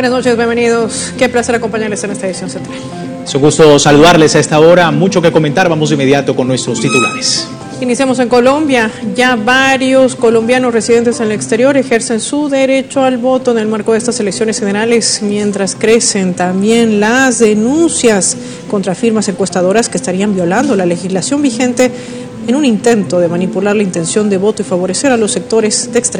Buenas noches, bienvenidos. Qué placer acompañarles en esta edición central. Es un gusto saludarles a esta hora. Mucho que comentar. Vamos de inmediato con nuestros titulares. Iniciamos en Colombia. Ya varios colombianos residentes en el exterior ejercen su derecho al voto en el marco de estas elecciones generales, mientras crecen también las denuncias contra firmas encuestadoras que estarían violando la legislación vigente en un intento de manipular la intención de voto y favorecer a los sectores de extrema